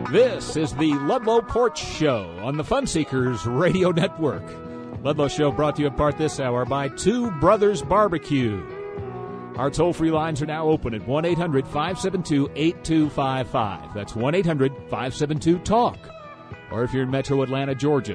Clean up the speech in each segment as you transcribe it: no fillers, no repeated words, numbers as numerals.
This is the Ludlow Porch Show on the Fun Seekers Radio Network. Ludlow Show brought to you in part this hour by Two Brothers Barbecue. Our toll-free lines are now open at 1-800-572-8255. That's 1-800-572-TALK. Or if you're in Metro Atlanta, Georgia,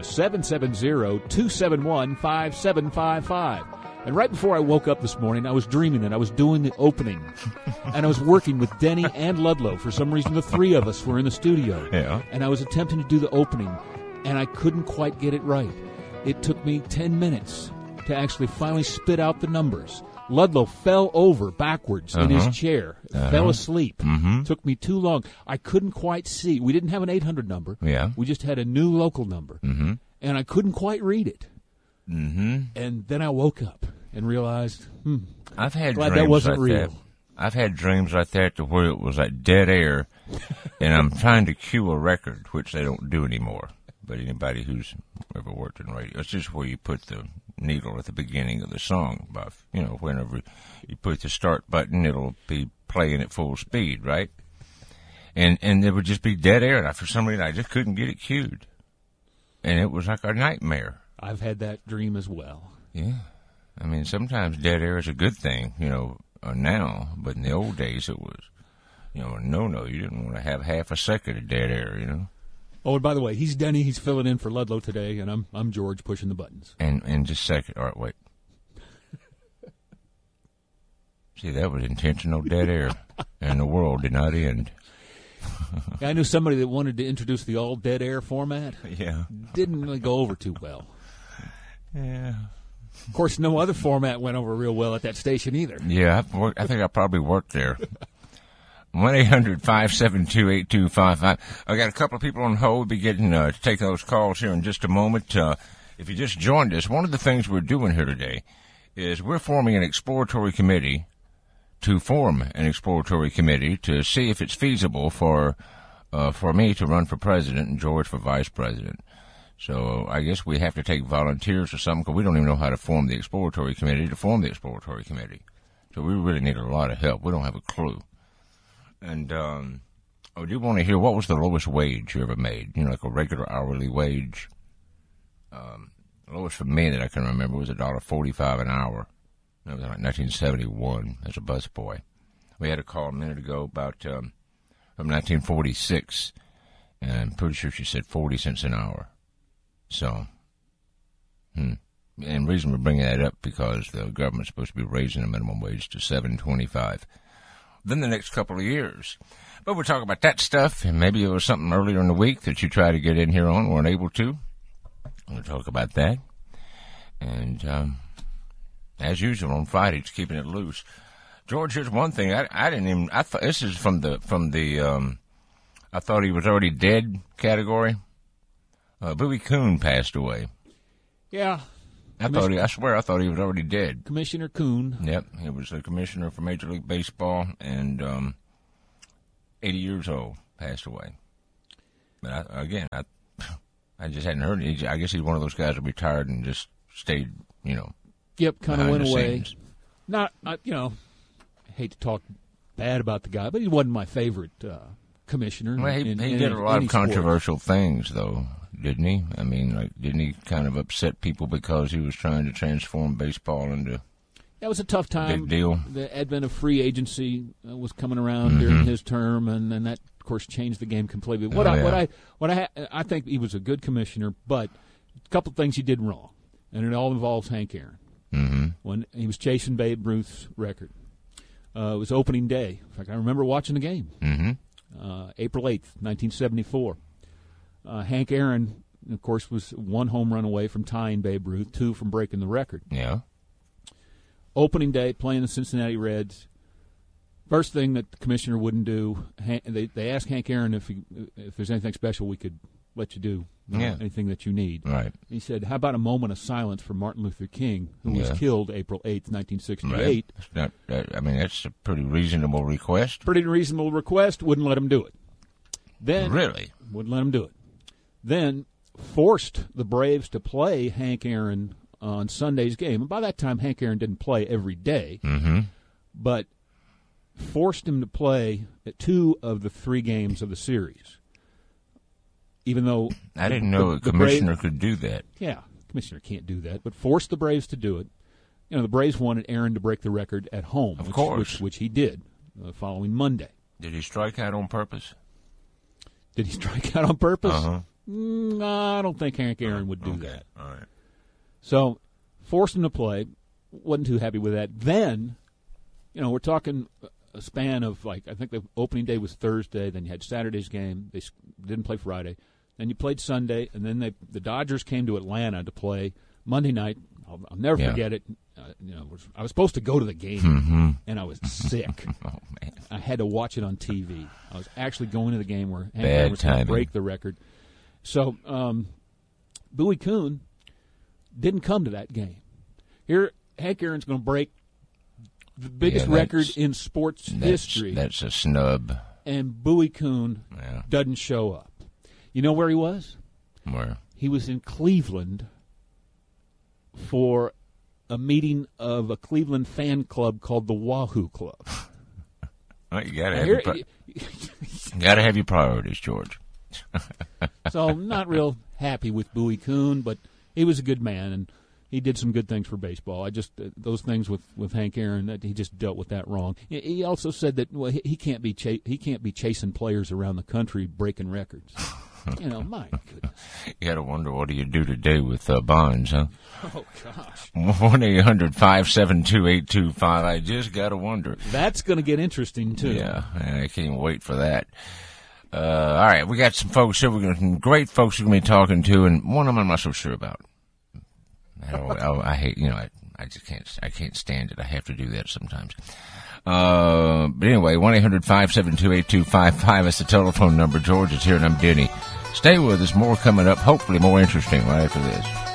770-271-5755. And right before I woke up this morning, I was dreaming that I was doing the opening. And I was working with Denny and Ludlow. For some reason, the three of us were in the studio. Yeah. And I was attempting to do the opening, and I couldn't quite get it right. It took me 10 minutes to actually finally spit out the numbers. Ludlow fell over backwards in his chair, fell asleep. Took me too long. I couldn't quite see. We didn't have an 800 number. Yeah. We just had a new local number. And I couldn't quite read it. And then I woke up and realized, I've had glad dreams that wasn't like real. that. I've had dreams like that to where it was like dead air, and I'm trying to cue a record, which they don't do anymore. But anybody who's ever worked in radio, it's just where you put the needle at the beginning of the song. Whenever you put the start button, it'll be playing at full speed, right? And there would just be dead air, and for some reason I just couldn't get it cued. And it was like a nightmare. I've had that dream as well. Yeah. I mean, sometimes dead air is a good thing, now, but in the old days it was, a no-no. You didn't want to have half a second of dead air, Oh, and by the way, he's Denny. He's filling in for Ludlow today, and I'm George pushing the buttons. And just a second. All right, wait. See, that was intentional dead air, and the world did not end. I knew somebody that wanted to introduce the all dead air format. Yeah. Didn't really go over too well. Yeah. Of course, no other format went over real well at that station either. Yeah, I think I probably worked there. 1-800-572-8255. I got a couple of people on hold. We'll be getting to take those calls here in just a moment. If you just joined us, one of the things we're doing here today is we're forming an exploratory committee to see if it's feasible for me to run for president and George for vice president. So I guess we have to take volunteers or something because we don't even know how to form the exploratory committee to form the exploratory committee. So we really need a lot of help. We don't have a clue. And I do want to hear, what was the lowest wage you ever made? Like a regular hourly wage. The lowest for me that I can remember was $1.45 an hour. That was like 1971 as a busboy. We had a call a minute ago about from 1946, and I'm pretty sure she said 40 cents an hour. So, and the reason we're bringing that up because the government's supposed to be raising the minimum wage to $7.25 within the next couple of years. But we'll talk about that stuff, and maybe it was something earlier in the week that you tried to get in here on, weren't able to. We'll talk about that. And as usual on Fridays, keeping it loose. George, here's one thing. I thought this is from the I thought he was already dead category. Bowie Kuhn passed away. Yeah. I swear I thought he was already dead. Commissioner Kuhn. Yep. He was a commissioner for Major League Baseball and 80 years old, passed away. But I just hadn't heard it. I guess he's one of those guys that retired and just stayed, Yep, kind of went away. Scenes. I hate to talk bad about the guy, but he wasn't my favorite commissioner. Well, he did a lot of controversial things, though, didn't he? I mean, didn't he kind of upset people because he was trying to transform baseball into... That was a tough time. Big deal. The advent of free agency was coming around during his term, and that, of course, changed the game completely. I think he was a good commissioner, but a couple of things he did wrong, and it all involves Hank Aaron. When he was chasing Babe Ruth's record. It was opening day. In fact, I remember watching the game. April 8th, 1974. Hank Aaron, of course, was one home run away from tying Babe Ruth, two from breaking the record. Yeah. Opening day, playing the Cincinnati Reds. First thing that the commissioner wouldn't do, they asked Hank Aaron if there's anything special we could let you do, anything that you need. Right. He said, how about a moment of silence for Martin Luther King, who was killed April 8th, 1968. Right. That's a pretty reasonable request. Pretty reasonable request, wouldn't let him do it. Then Really? Wouldn't let him do it. Then forced the Braves to play Hank Aaron on Sunday's game. And by that time, Hank Aaron didn't play every day, but forced him to play at 2 of the 3 games of the series. even though I didn't know a commissioner could do that. Yeah, commissioner can't do that, but forced the Braves to do it. You know, the Braves wanted Aaron to break the record at home, of course, which he did the following Monday. Did he strike out on purpose? Did he strike out on purpose? Uh-huh. I don't think Hank Aaron would do that. All right. So, forced him to play. Wasn't too happy with that. Then, you know, we're talking a span of, like, I think the opening day was Thursday. Then you had Saturday's game. They didn't play Friday. Then you played Sunday. And then the Dodgers came to Atlanta to play Monday night. I'll never forget it. You know, I was supposed to go to the game, and I was sick. Oh, man. I had to watch it on TV. I was actually going to the game where Hank Aaron was going to break the record. So, Bowie Kuhn didn't come to that game. Here, Hank Aaron's going to break the biggest record in sports history. That's a snub. And Bowie Kuhn doesn't show up. You know where he was? Where? He was in Cleveland for a meeting of a Cleveland fan club called the Wahoo Club. Well, you gotta have your priorities, George. So I'm not real happy with Bowie Kuhn, but he was a good man and he did some good things for baseball. I just those things with Hank Aaron, that he just dealt with that wrong. He also said that he can't be chasing players around the country breaking records. You know, my goodness. You got to wonder, what do you do today with bonds, huh? Oh, gosh. 1-800-572-825. I just got to wonder. That's going to get interesting, too. Yeah, I can't wait for that. All right, we got some folks here. Some great folks we're going to be talking to, and one of them I'm not so sure about. I hate, you know, I just can't stand it. I have to do that sometimes. But anyway, 1-800-572-8255 is the telephone number. George is here, and I'm Denny. Stay with us. More coming up, hopefully more interesting right after this.